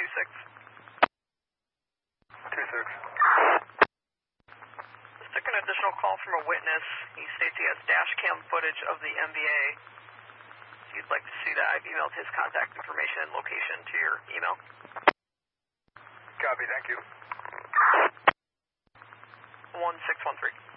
26. Just took an additional call from a witness. He states he has dash cam footage of the MVA. If you'd like to see that, I've emailed his contact information and location to your email. Copy, thank you. 1613.